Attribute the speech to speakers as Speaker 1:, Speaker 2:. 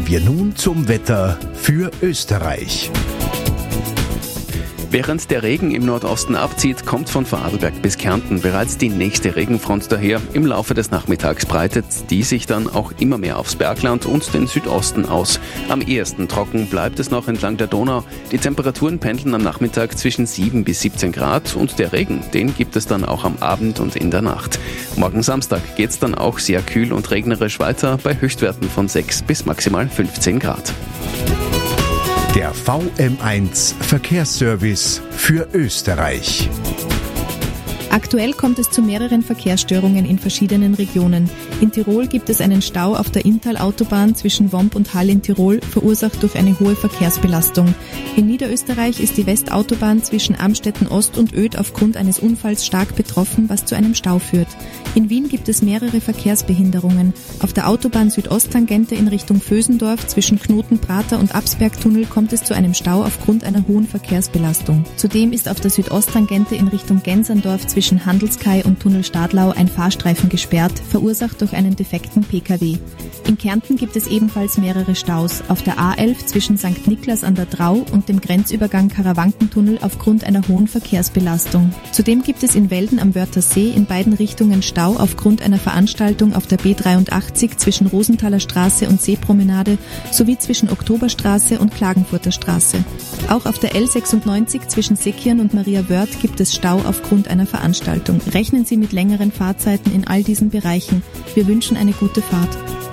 Speaker 1: Kommen wir nun zum Wetter für Österreich.
Speaker 2: Während der Regen im Nordosten abzieht, kommt von Vorarlberg bis Kärnten bereits die nächste Regenfront daher. Im Laufe des Nachmittags breitet die sich dann auch immer mehr aufs Bergland und den Südosten aus. Am ehesten trocken bleibt es noch entlang der Donau. Die Temperaturen pendeln am Nachmittag zwischen 7 bis 17 Grad und der Regen, den gibt es dann auch am Abend und in der Nacht. Morgen Samstag geht es dann auch sehr kühl und regnerisch weiter bei Höchstwerten von 6 bis maximal 15 Grad.
Speaker 1: Der VM1 Verkehrsservice für Österreich.
Speaker 3: Aktuell kommt es zu mehreren Verkehrsstörungen in verschiedenen Regionen. In Tirol gibt es einen Stau auf der Inntal-Autobahn zwischen Womp und Hall in Tirol, verursacht durch eine hohe Verkehrsbelastung. In Niederösterreich ist die Westautobahn zwischen Amstetten Ost und Oedt aufgrund eines Unfalls stark betroffen, was zu einem Stau führt. In Wien gibt es mehrere Verkehrsbehinderungen. Auf der Autobahn Südosttangente in Richtung Vösendorf zwischen Knoten-Prater und Absbergtunnel kommt es zu einem Stau aufgrund einer hohen Verkehrsbelastung. Zudem ist auf der Südosttangente in Richtung Genserndorf zwischen Handelskai und Tunnel Stadlau ein Fahrstreifen gesperrt, verursacht durch einen defekten Pkw. In Kärnten gibt es ebenfalls mehrere Staus. Auf der A11 zwischen St. Niklas an der Drau und dem Grenzübergang Karawankentunnel aufgrund einer hohen Verkehrsbelastung. Zudem gibt es in Welden am Wörthersee in beiden Richtungen Stau aufgrund einer Veranstaltung auf der B83 zwischen Rosenthaler Straße und Seepromenade sowie zwischen Oktoberstraße und Klagenfurter Straße. Auch auf der L96 zwischen Seckirn und Maria Wörth gibt es Stau aufgrund einer Veranstaltung. Rechnen Sie mit längeren Fahrzeiten in all diesen Bereichen. Wir wünschen eine gute Fahrt.